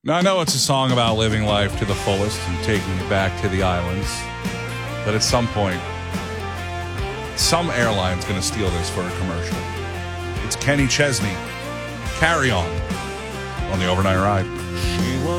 Now, I know it's a song about living life to the fullest and taking it back to the islands, but at some point, some airline's going to steal this for a commercial. It's Kenny Chesney. Carry on the Overnight Ride.